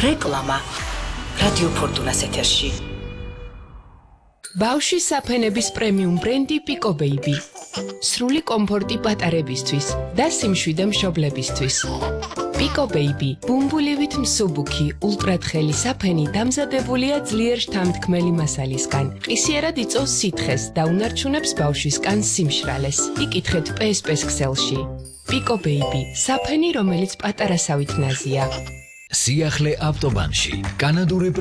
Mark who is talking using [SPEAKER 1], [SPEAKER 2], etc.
[SPEAKER 1] რეკლამა რადიო ფორტუნას ეთერში.
[SPEAKER 2] ბავშვის საფენების პრემიუმ ბრენდი პიკო ბეიბი. სრული კომფორტი პატარებისთვის და სიმშვიდე მშობლებისთვის. პიკო ბეიბი, ბუმბულივით მსუბუქი, ულტრათხელი საფენი დამზადებულია ძლიერ შთამთქმელი მასალისგან. ყისიერად იწვევს სითხეს და უნარჩუნებს ბავშვის კანს სიმშრალეს. იკითხეთ PSP-ს ქსელში. პიკო ბეიბი, საფენი, რომელიც პატარასავით ნაზია.
[SPEAKER 3] სიახლე ავტობანში. კანადური